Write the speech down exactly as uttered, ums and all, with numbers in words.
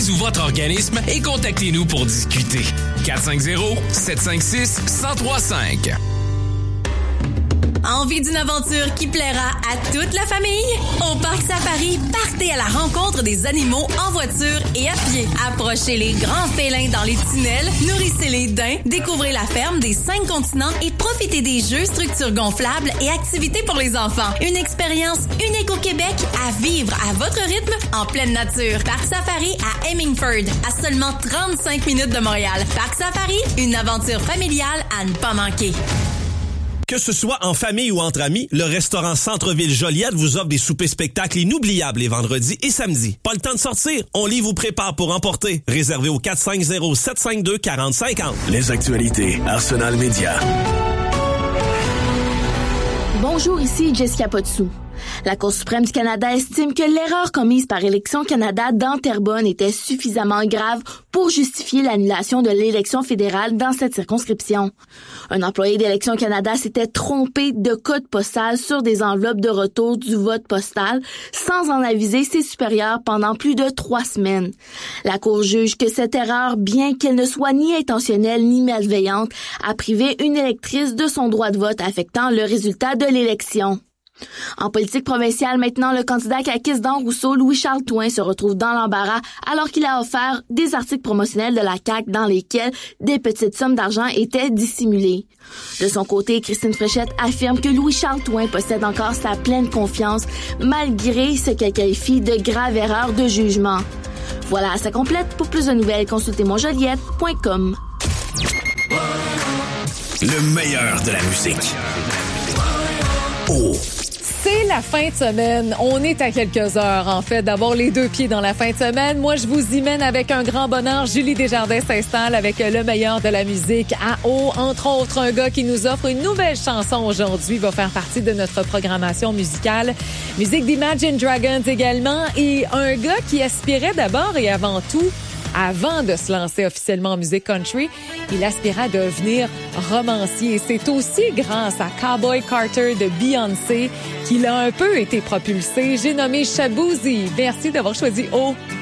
ou votre organisme et contactez-nous pour discuter. quatre cinq zéro, sept cinq six, un zéro trois cinq. Envie d'une aventure qui plaira à toute la famille? Au Parc Safari, partez à la rencontre des animaux en voiture et à pied. Approchez les grands félins dans les tunnels, nourrissez les daims, découvrez la ferme des cinq continents et profitez des jeux, structures gonflables et activités pour les enfants. Une expérience unique au Québec à vivre à votre rythme en pleine nature. Parc Safari à Hemingford, à seulement trente-cinq minutes de Montréal. Parc Safari, une aventure familiale à ne pas manquer. Que ce soit en famille ou entre amis, le restaurant Centre-Ville Joliette vous offre des soupers spectacles inoubliables les vendredis et samedis. Pas le temps de sortir? On lit vous prépare pour emporter. Réservé au quatre cinq zéro, sept cinq deux, quatre zéro cinq zéro. Les actualités Arsenal Média. Bonjour, ici Jessica Potsou. La Cour suprême du Canada estime que l'erreur commise par Élections Canada dans Terrebonne était suffisamment grave pour justifier l'annulation de l'élection fédérale dans cette circonscription. Un employé d'Élections Canada s'était trompé de code postal sur des enveloppes de retour du vote postal sans en aviser ses supérieurs pendant plus de trois semaines. La Cour juge que cette erreur, bien qu'elle ne soit ni intentionnelle ni malveillante, a privé une électrice de son droit de vote affectant le résultat de l'élection. En politique provinciale, maintenant, le candidat caquiste d'An Rousseau, Louis-Charles Touin, se retrouve dans l'embarras alors qu'il a offert des articles promotionnels de la C A Q dans lesquels des petites sommes d'argent étaient dissimulées. De son côté, Christine Fréchette affirme que Louis-Charles Touin possède encore sa pleine confiance malgré ce qu'elle qualifie de grave erreur de jugement. Voilà, ça complète. Pour plus de nouvelles, consultez monjoliette point com. Le meilleur de la musique. Oh! C'est la fin de semaine. On est à quelques heures, en fait, d'avoir les deux pieds dans la fin de semaine. Moi, je vous y mène avec un grand bonheur. Julie Desjardins s'installe avec le meilleur de la musique à eau. Entre autres, un gars qui nous offre une nouvelle chanson aujourd'hui va faire partie de notre programmation musicale. Musique d'Imagine Dragons également. Et un gars qui aspirait d'abord et avant tout, avant de se lancer officiellement en musique country, il aspirait à devenir romancier. C'est aussi grâce à Cowboy Carter de Beyoncé qu'il a un peu été propulsé. J'ai nommé Shaboozey. Merci d'avoir choisi O.